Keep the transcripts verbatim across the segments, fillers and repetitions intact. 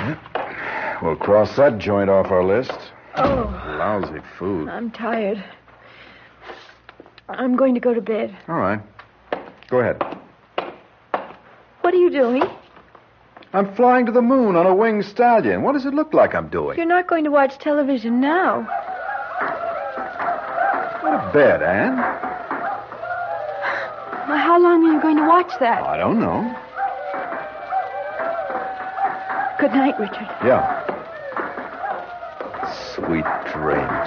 We'll cross that joint off our list. Oh. Lousy food. I'm tired. I'm going to go to bed. All right. Go ahead. What are you doing? I'm flying to the moon on a winged stallion. What does it look like I'm doing? You're not going to watch television now. Go to bed, Anne. Well, how long are you going to watch that? I don't know. Good night, Richard. Yeah. Sweet dreams.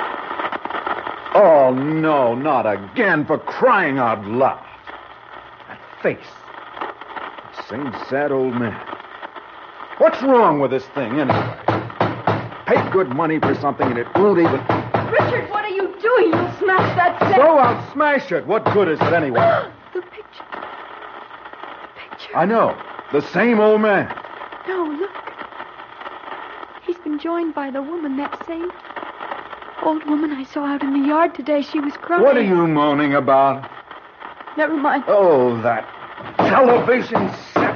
Oh, no, not again, for crying out loud. That face. That same sad old man. What's wrong with this thing, anyway? Pay good money for something and it won't even... Richard, what are you doing? You'll smash that set. So I'll smash it. What good is it, anyway? The picture. The picture. I know. The same old man. No, look. He's been joined by the woman, that same old woman I saw out in the yard today. She was crying. What are you moaning about? Never mind. Oh, that television set.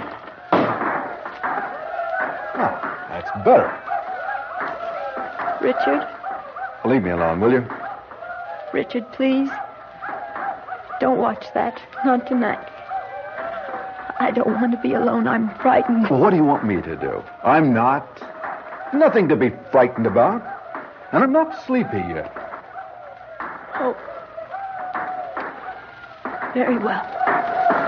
Oh, that's better. Richard. Leave me alone, will you? Richard, please. Don't watch that. Not tonight. I don't want to be alone. I'm frightened. Well, what do you want me to do? I'm not. Nothing to be frightened about. And I'm not sleepy yet. Oh. Very well.